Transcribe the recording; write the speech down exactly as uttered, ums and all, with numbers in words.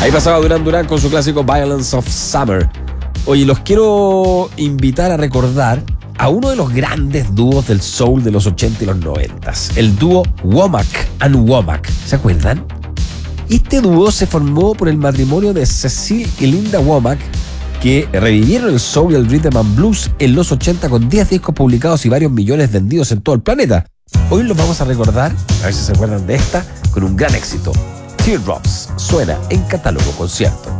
Ahí pasaba Duran Duran con su clásico Violence of Summer. Oye, los quiero invitar a recordar a uno de los grandes dúos del soul de los ochenta y los noventa, el dúo Womack and Womack. ¿Se acuerdan? Este dúo se formó por el matrimonio de Cecil y Linda Womack, que revivieron el soul y el rhythm and blues en los ochenta con diez discos publicados y varios millones vendidos en todo el planeta. Hoy los vamos a recordar, a ver si se acuerdan de esta, con un gran éxito. Teardrops suena en Catálogo Concierto.